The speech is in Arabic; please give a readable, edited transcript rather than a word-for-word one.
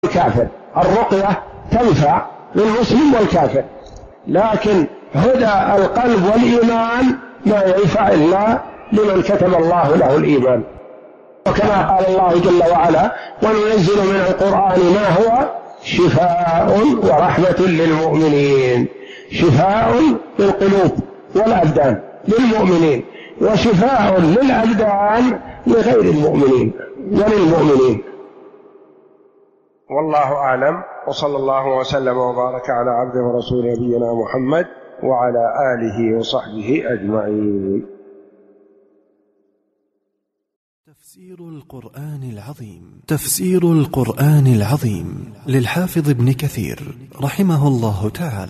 الكافر. الرقية تنفع للمسلم والكافر، لكن هدى القلب والإيمان ما ينفع إلا لمن كتب الله له الإيمان. وكما قال الله جل وعلا: وننزل من القرآن ما هو شفاء ورحمة للمؤمنين. شفاء للقلوب والأبدان للمؤمنين، وشفاء للأبدان لغير المؤمنين وللمؤمنين. والله أعلم، وصلى الله وسلم وبارك على عبده ورسوله نبينا محمد وعلى آله وصحبه أجمعين. تفسير القرآن العظيم. تفسير القرآن العظيم للحافظ ابن كثير رحمه الله تعالى.